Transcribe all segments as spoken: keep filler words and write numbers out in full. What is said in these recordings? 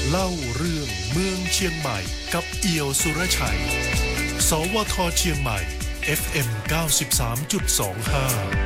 เล่าเรื่องเมืองเชียงใหม่กับเอี่ยวสุรชัยสวทเชียงใหม่ เอฟ เอ็ม เก้าสิบสามจุดสองห้า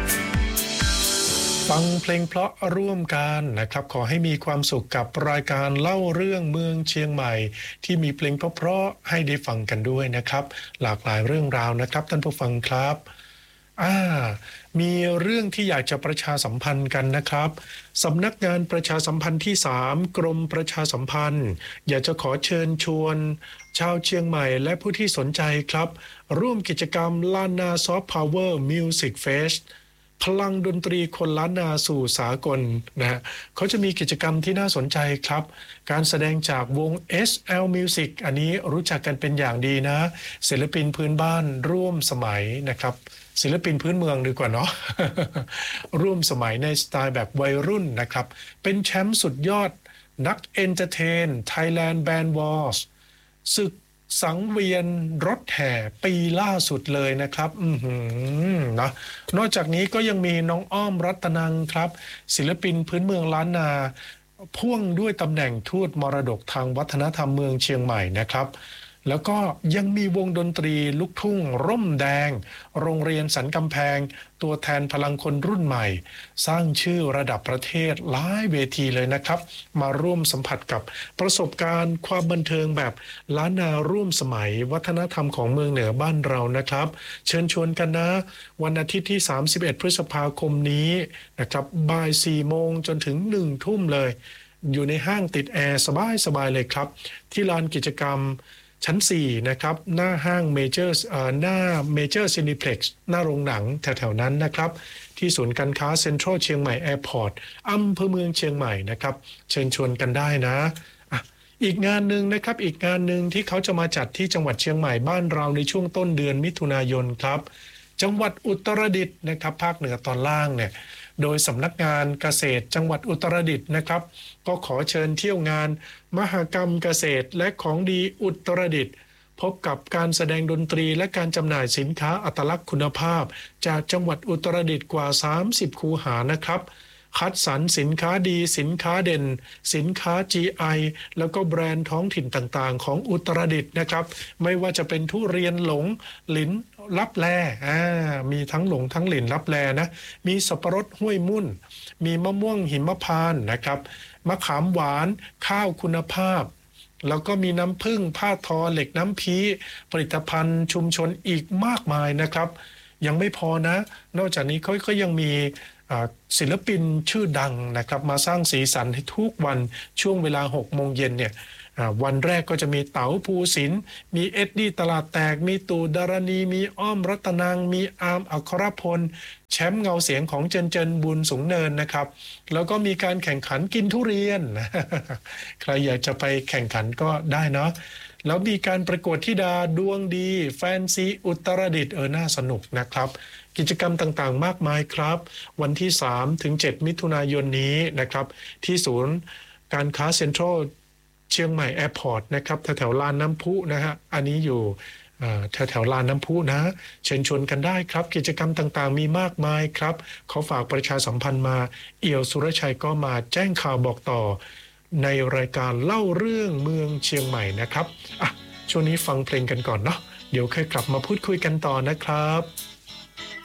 ฟังเพลงเพราะร่วมกันนะครับขอให้มีความสุขกับรายการเล่าเรื่องเมืองเชียงใหม่ที่มีเพลงเพราะๆให้ได้ฟังกันด้วยนะครับหลากหลายเรื่องราวนะครับท่านผู้ฟังครับอ่ามีเรื่องที่อยากจะประชาสัมพันธ์กันนะครับสำนักงานประชาสัมพันธ์ที่สามกรมประชาสัมพันธ์อยากจะขอเชิญชวนชาวเชียงใหม่และผู้ที่สนใจครับร่วมกิจกรรมล้านนาซอฟต์พาวเวอร์มิวสิกเฟสพลังดนตรีคนล้านนาสู่สากลนะฮะเขาจะมีกิจกรรมที่น่าสนใจครับการแสดงจากวง เอส แอล Music อันนี้รู้จักกันเป็นอย่างดีนะศิลปินพื้นบ้านร่วมสมัยนะครับศิลปินพื้นเมืองดีกว่าเนาะ ร่วมสมัยในสไตล์แบบวัยรุ่นนะครับเป็นแชมป์สุดยอดนักเอนเตอร์เทน Thailand Band Wars ศึกสังเวียนรถแห่ปีล่าสุดเลยนะครับอือหือนะนอกจากนี้ก็ยังมีน้องอ้อมรัตนังครับศิลปินพื้นเมืองล้านนาพ่วงด้วยตำแหน่งทูตมรดกทางวัฒนธรรมเมืองเชียงใหม่นะครับแล้วก็ยังมีวงดนตรีลูกทุ่งร่มแดงโรงเรียนสันกำแพงตัวแทนพลังคนรุ่นใหม่สร้างชื่อระดับประเทศหลายเวทีเลยนะครับมาร่วมสัมผัสกับประสบการณ์ความบันเทิงแบบล้านนาร่วมสมัยวัฒนธรรมของเมืองเหนือบ้านเรานะครับเชิญชวนกันนะวันอาทิตย์ที่สามสิบเอ็ดพฤษภาคมนี้นะครับบ่ายสี่โมงจนถึงหนึ่งทุ่มเลยอยู่ในห้างติดแอร์สบายๆเลยครับที่ลานกิจกรรมชั้นสี่นะครับหน้าห้างเมเจอร์หน้าเมเจอร์ซินิเพล็กซ์หน้าโรงหนังแถวๆนั้นนะครับที่ศูนย์การค้าเซ็นทรัลเชียงใหม่แอร์พอร์ตอำเภอเมืองเชียงใหม่นะครับเชิญชวนกันได้นะอ่ะอีกงานหนึ่งนะครับอีกงานหนึ่งที่เขาจะมาจัดที่จังหวัดเชียงใหม่บ้านเราในช่วงต้นเดือนมิถุนายนครับจังหวัดอุตรดิตถ์นะครับภาคเหนือตอนล่างเนี่ยโดยสำนักงานเกษตรจังหวัดอุตรดิตถ์นะครับก็ขอเชิญเที่ยวงานมหกรรมเกษตรและของดีอุตรดิตถ์พบกับการแสดงดนตรีและการจำหน่ายสินค้าอัตลักษณ์คุณภาพจากจังหวัดอุตรดิตถ์กว่าสามสิบคูหานะครับคัดสรรสินค้าดีสินค้าเด่นสินค้า จี ไอ แล้วก็แบรนด์ท้องถิ่นต่างๆของอุตรดิตถ์นะครับไม่ว่าจะเป็นทุเรียนหลงหลินลับแลอ่ามีทั้งหลงทั้งหลินลับแลนะมีสับปะรดห้วยมุ่นมีมะม่วงหิมพานต์นะครับมะขามหวานข้าวคุณภาพแล้วก็มีน้ำผึ้งผ้าทอเหล็กน้ำพีผลิตภัณฑ์ชุมชนอีกมากมายนะครับยังไม่พอนะนอกจากนี้เขาก็ยังมีศิลปินชื่อดังนะครับมาสร้างสีสันให้ทุกวันช่วงเวลาหกโมงเย็นเนี่ยวันแรกก็จะมีเต๋าภูสินทร์มีเอ็ดดี้ตลาดแตกมีตู่ดารณีมีอ้อมรัตนังมีอาร์มอัครพลแชมป์เงาเสียงของเจนเจนบุญสูงเนินนะครับแล้วก็มีการแข่งขันกินทุเรียน ใครอยากจะไปแข่งขันก็ได้เนาะแล้วมีการประกวดธิดาดวงดีแฟนซีอุตรดิตถ์เออน่าสนุกนะครับกิจกรรมต่างๆมากมายครับวันที่สามถึงเจ็ดมิถุนายนนี้นะครับที่ศูนย์การค้าเซ็นทรัลเชียงใหม่แอร์พอร์ตนะครับแถวๆลานน้ำพุนะฮะอันนี้อยู่แถวๆลานน้ำพุนะเชิญชวนกันได้ครับกิจกรรมต่างๆมีมากมายครับเขาฝากประชาสัมพันธ์มาเอี่ยวสุรชัยก็มาแจ้งข่าวบอกต่อในรายการเล่าเรื่องเมืองเชียงใหม่นะครับอ่ะช่วงนี้ฟังเพลงกันก่อนเนาะเดี๋ยวค่อยกลับมาพูดคุยกันต่อนะครับ